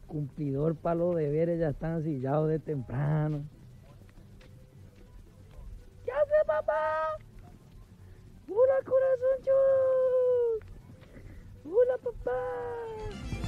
cumplidor para los deberes ya están sillados de temprano. ¿Qué hace, papá? Hola, corazón. Hola, papá.